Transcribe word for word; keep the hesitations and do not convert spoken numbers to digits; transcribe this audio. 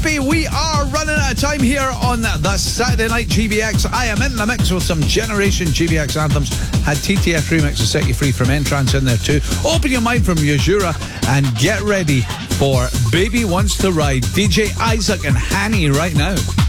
Murphy. We are running out of time here on the Saturday Night G B X. I am in the mix with some Generation G B X anthems. Had T T F remix to set you free from Entrance in there too. Open your mind from Yajura and get ready for Baby Wants to Ride. D J Isaac and Hanny right now.